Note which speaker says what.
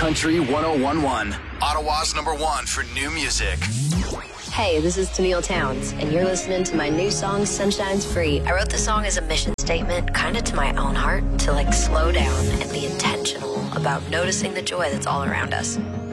Speaker 1: Country 1011, Ottawa's #1 for new music.
Speaker 2: Hey, this is Tennille Towns, and you're listening to my new song, Sunshine's Free. I wrote the song as a mission statement, kind of to my own heart, to slow down and be intentional about noticing the joy that's all around us.